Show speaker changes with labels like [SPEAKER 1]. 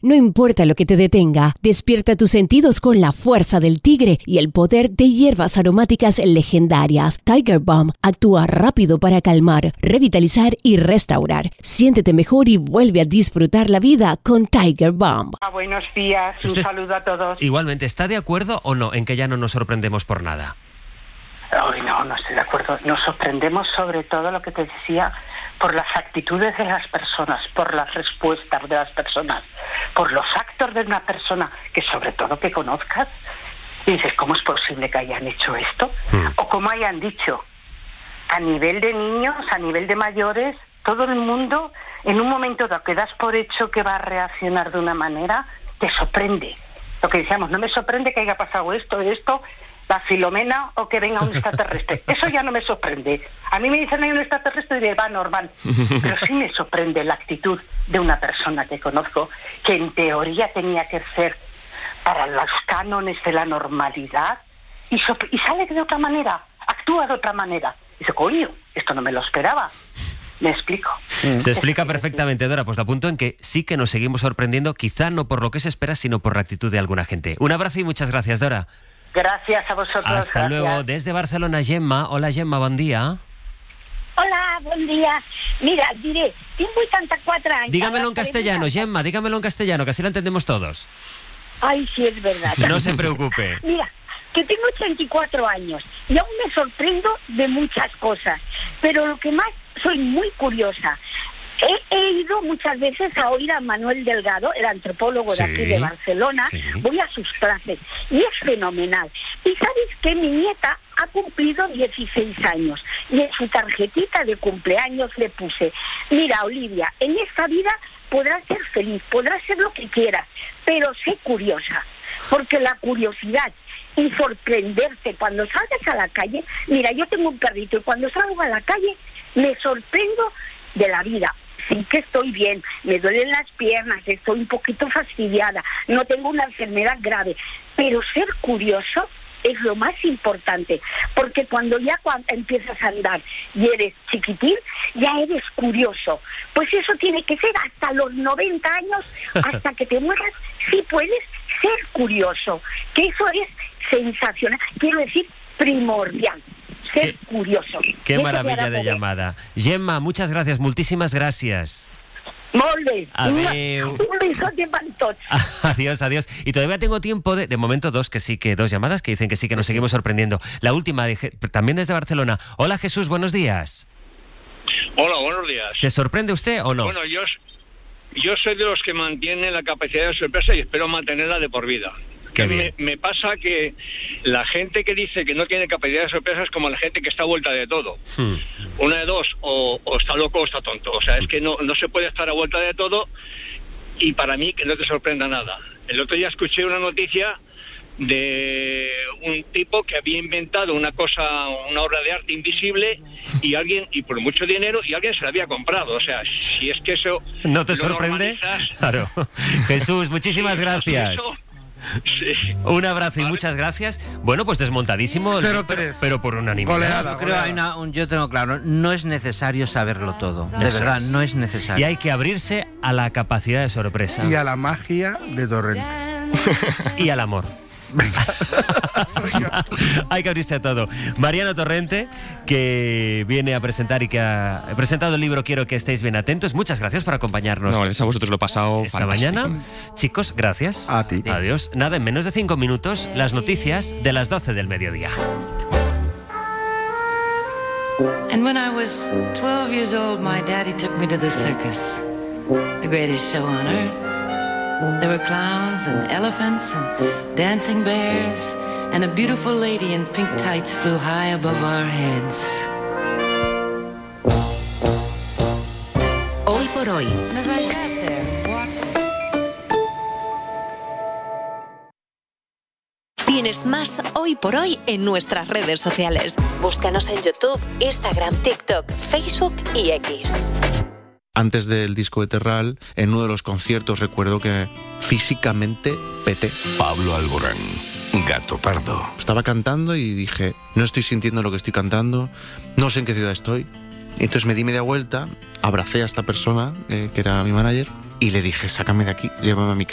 [SPEAKER 1] No importa lo que te detenga, despierta tus sentidos con la fuerza del tigre y el poder de hierbas aromáticas legendarias. Tiger Balm actúa rápido para calmar, revitalizar y restaurar. Siéntete mejor y vuelve a disfrutar la vida con Tiger Balm.
[SPEAKER 2] Buenos días, un saludo a todos.
[SPEAKER 3] Igualmente, ¿está de acuerdo o no en que ya no nos sorprendemos por nada?
[SPEAKER 2] No estoy de acuerdo. Nos sorprendemos sobre todo, lo que te decía, por las actitudes de las personas, por las respuestas de las personas, por los actos de una persona que sobre todo que conozcas. Y dices, ¿cómo es posible que hayan hecho esto? O como hayan dicho, a nivel de niños, a nivel de mayores, todo el mundo, en un momento dado que das por hecho que va a reaccionar de una manera, te sorprende. Lo que decíamos, no me sorprende que haya pasado esto, la Filomena, o que venga un extraterrestre. Eso ya no me sorprende. A mí me dicen hay un extraterrestre y diré, va, normal. Pero sí me sorprende la actitud de una persona que conozco, que en teoría tenía que ser para los cánones de la normalidad, y sale de otra manera, actúa de otra manera. Dice, coño, esto no me lo esperaba. ¿Me explico?
[SPEAKER 3] Se explica perfectamente, Dora. Pues lo apunto en que sí que nos seguimos sorprendiendo, quizá no por lo que se espera, sino por la actitud de alguna gente. Un abrazo y muchas gracias, Dora.
[SPEAKER 2] Gracias a vosotros.
[SPEAKER 3] Hasta luego. Desde Barcelona, Gemma. Hola, Gemma, buen día.
[SPEAKER 4] Hola, buen día. Mira, diré, tengo 84 años.
[SPEAKER 3] Dígamelo en castellano, Gemma, dígamelo en castellano, que así lo entendemos todos.
[SPEAKER 4] Ay, sí, es verdad.
[SPEAKER 3] No se preocupe.
[SPEAKER 4] Mira, que tengo 84 años y aún me sorprendo de muchas cosas, pero lo que más, soy muy curiosa. He ido muchas veces a oír a Manuel Delgado, el antropólogo de aquí de Barcelona. Voy a sus clases y es fenomenal. Y sabes que mi nieta ha cumplido 16 años y en su tarjetita de cumpleaños le puse, mira, Olivia, en esta vida podrás ser feliz, podrás ser lo que quieras, pero sé curiosa, porque la curiosidad y sorprenderte cuando salgas a la calle, mira, yo tengo un perrito y cuando salgo a la calle me sorprendo de la vida. Sí que estoy bien, me duelen las piernas, estoy un poquito fastidiada, no tengo una enfermedad grave, pero ser curioso es lo más importante, porque cuando empiezas a andar y eres chiquitín, ya eres curioso. Pues eso tiene que ser hasta los 90 años, hasta que te mueras, sí puedes ser curioso, que eso es sensacional, quiero decir, primordial. Ser curioso.
[SPEAKER 3] Qué maravilla de llamada. Gemma, muchas gracias, muchísimas gracias.
[SPEAKER 4] Molt bé.
[SPEAKER 3] Adeu.
[SPEAKER 4] Un besote para tots.
[SPEAKER 3] Adiós, adiós. Y todavía tengo tiempo de momento dos llamadas que dicen que sí, que nos seguimos sorprendiendo. La última, también desde Barcelona. Hola, Jesús, buenos días.
[SPEAKER 5] Hola, buenos días.
[SPEAKER 3] ¿Se sorprende usted o no?
[SPEAKER 5] Bueno, yo soy de los que mantienen la capacidad de sorpresa y espero mantenerla de por vida. Me pasa que la gente que dice que no tiene capacidad de sorpresa es como la gente que está a vuelta de todo. Una de dos, o está loco o está tonto. O sea, es que no se puede estar a vuelta de todo, y para mí que no te sorprenda nada. El otro día escuché una noticia de un tipo que había inventado una obra de arte invisible y por mucho dinero, y alguien se la había comprado. O sea, si es que eso
[SPEAKER 3] ¿no te sorprende? Claro. Jesús, muchísimas gracias.
[SPEAKER 5] Sí.
[SPEAKER 3] Un abrazo y muchas gracias. Bueno, pues desmontadísimo, pero por unanimidad.
[SPEAKER 6] Yo tengo claro, no es necesario saberlo todo. De verdad, no es necesario.
[SPEAKER 3] Y hay que abrirse a la capacidad de sorpresa.
[SPEAKER 7] Y a la magia de Torrente.
[SPEAKER 3] Y al amor. Hay que abrirse a todo. Mariano Torrente, que viene a presentar y que ha presentado el libro Quiero que estéis bien atentos. Muchas gracias por acompañarnos.
[SPEAKER 8] No, a vosotros lo he pasado
[SPEAKER 3] esta
[SPEAKER 8] fantástico.
[SPEAKER 3] mañana. Chicos, gracias.
[SPEAKER 7] A ti.
[SPEAKER 3] Adiós. Nada, en menos de 5 minutos, las noticias de las 12 del mediodía.
[SPEAKER 9] And when I was 12 years old, my daddy took me to the circus, the greatest show on earth. There were clowns and elephants and dancing bears, and a beautiful lady in pink tights flew high above our heads.
[SPEAKER 10] Hoy por hoy.
[SPEAKER 9] And as I sat there watching...
[SPEAKER 10] Tienes más Hoy por Hoy en nuestras redes sociales. Búscanos en YouTube, Instagram, TikTok, Facebook y X.
[SPEAKER 11] Antes del disco de Terral, en uno de los conciertos recuerdo que físicamente peté.
[SPEAKER 12] Pablo Alborán, Gato Pardo.
[SPEAKER 11] Estaba cantando y dije, no estoy sintiendo lo que estoy cantando, no sé en qué ciudad estoy. Entonces me di media vuelta, abracé a esta persona, que era mi manager, y le dije, sácame de aquí, llévame a mi casa.